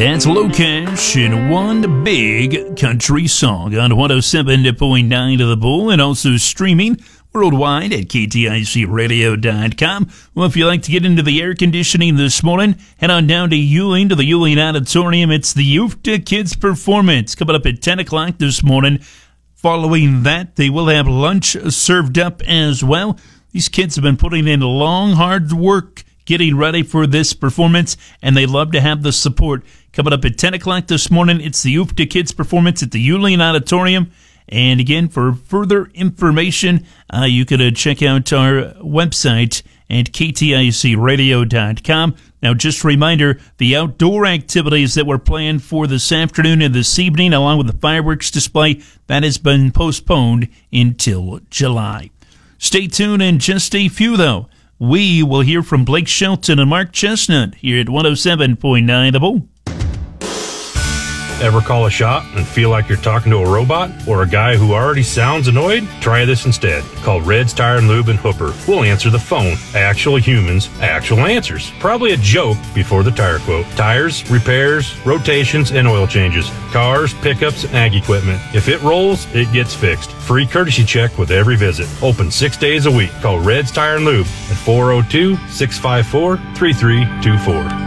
That's Low Cash in One Big Country Song on 107.9 to the Bull, and also streaming worldwide at kticradio.com. Well, if you like to get into the air conditioning this morning, head on down to Yuling, to the Yuling Auditorium. It's the UFTA Kids Performance coming up at 10 o'clock this morning. Following that, they will have lunch served up as well. These kids have been putting in long, hard work getting ready for this performance, and they love to have the support. Coming up at 10 o'clock this morning, it's the UFTA Kids Performance at the Yuling Auditorium. And again, for further information, you could check out our website at kticradio.com. Now, just a reminder, the outdoor activities that were planned for this afternoon and this evening, along with the fireworks display, that has been postponed until July. Stay tuned in just a few, though. We will hear from Blake Shelton and Mark Chestnut here at 107.9 The Bull. Ever call a shot and feel like you're talking to a robot or a guy who already sounds annoyed? Try this instead. Call Red's Tire and Lube in Hooper. We'll answer the phone. Actual humans, actual answers. Probably a joke before the tire quote. Tires, repairs, rotations, and oil changes. Cars, pickups, and ag equipment. If it rolls, it gets fixed. Free courtesy check with every visit. Open 6 days a week. Call Red's Tire and Lube at 402-654-3324.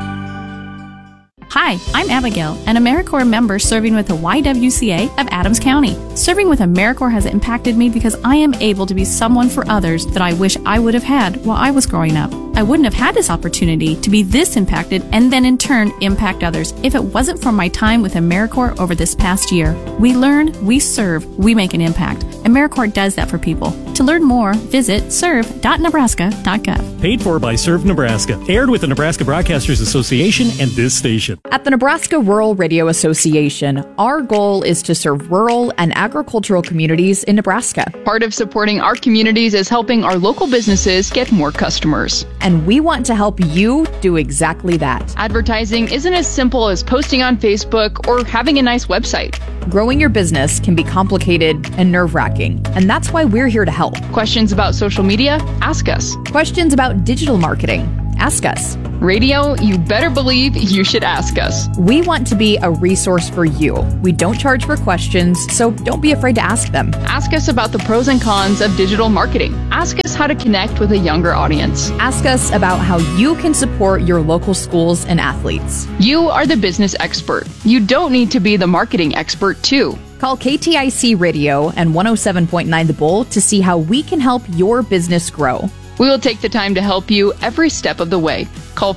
Hi, I'm Abigail, an AmeriCorps member serving with the YWCA of Adams County. Serving with AmeriCorps has impacted me because I am able to be someone for others that I wish I would have had while I was growing up. I wouldn't have had this opportunity to be this impacted and then in turn impact others if it wasn't for my time with AmeriCorps over this past year. We learn, we serve, we make an impact. AmeriCorps does that for people. To learn more, visit serve.nebraska.gov. Paid for by Serve Nebraska. Aired with the Nebraska Broadcasters Association and this station. At the Nebraska Rural Radio Association, our goal is to serve rural and agricultural communities in Nebraska. Part of supporting our communities is helping our local businesses get more customers. And we want to help you do exactly that. Advertising isn't as simple as posting on Facebook or having a nice website. Growing your business can be complicated and nerve-wracking, and that's why we're here to help. Questions about social media? Ask us. Questions about digital marketing? Ask us. Radio, you better believe you should ask us. We want to be a resource for you. We don't charge for questions, so don't be afraid to ask them. Ask us about the pros and cons of digital marketing. Ask us how to connect with a younger audience. Ask us about how you can support your local schools and athletes. You are the business expert. You don't need to be the marketing expert, too. Call KTIC Radio and 107.9 The Bull to see how we can help your business grow. We will take the time to help you every step of the way. Call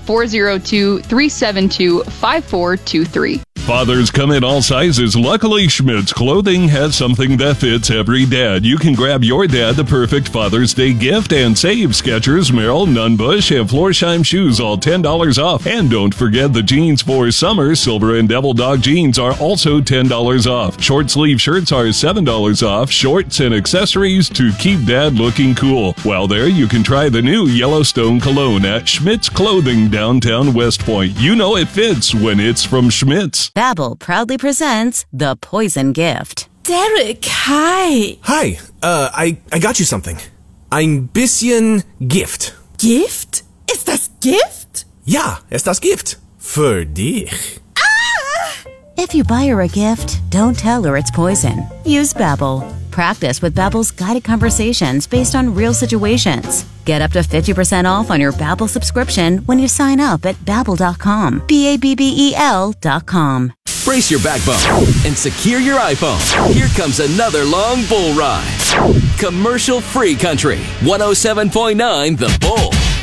402-372-5423. Fathers come in all sizes. Luckily, Schmidt's Clothing has something that fits every dad. You can grab your dad the perfect Father's Day gift and save. Skechers, Merrill, Nunbush, and Florsheim shoes all $10 off. And don't forget the jeans for summer. Silver and Devil Dog jeans are also $10 off. Short sleeve shirts are $7 off. Shorts and accessories to keep dad looking cool. While there, you can try the new Yellowstone cologne at Schmidt's Clothing, downtown West Point. You know it fits when it's from Schmidt's. Babbel proudly presents The Poison Gift. Derek, hi. Hi, I got you something. Ein bisschen Gift. Gift? Ist das Gift? Ja, ist das Gift. Für dich. Ah! If you buy her a gift, don't tell her it's poison. Use Babbel. Practice with Babbel's guided conversations based on real situations. Get up to 50% off on your Babbel subscription when you sign up at Babbel.com. Babbel.com. Brace your backbone and secure your iPhone. Here comes another long bull ride. Commercial-free country. 107.9 The Bull.